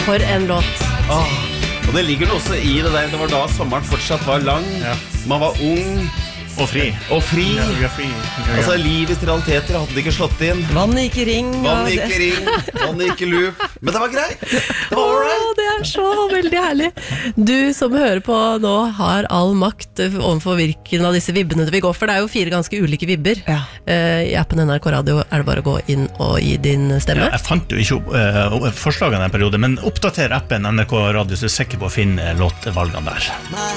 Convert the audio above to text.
For en låt. Og det ligger noe også i det der. Det var da sommeren fortsatt var lang. Man var ung og fri. Altså livets realiteter hadde ikke slått inn. Vannet gikk i ring. Vannet gikk i loop. Men det var greit. Det var all right. Det så veldig herlig. Du som hører på nå har all makt overfor hvilken av disse vibbene du vil gå for. Det jo 4 ganske ulike vibber. I appen NRK Radio det bare å gå inn og gi din stemme. Jeg fant jo ikke forslagene en periode, men oppdater appen NRK Radio så sikker på å finne låtvalgene der.